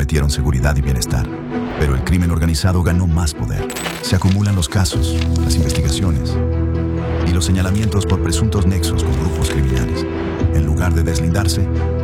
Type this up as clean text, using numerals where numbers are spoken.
prometieron seguridad y bienestar. Pero el crimen organizado ganó más poder. Se acumulan los casos, las investigaciones y los señalamientos por presuntos nexos con grupos criminales. En lugar de deslindarse,